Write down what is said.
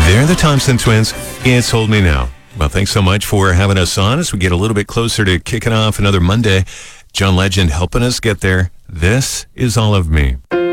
They're the Thompson Twins. It's Hold Me Now. Well, thanks so much for having us on as we get a little bit closer to kicking off another Monday. John Legend helping us get there. This is All of Me.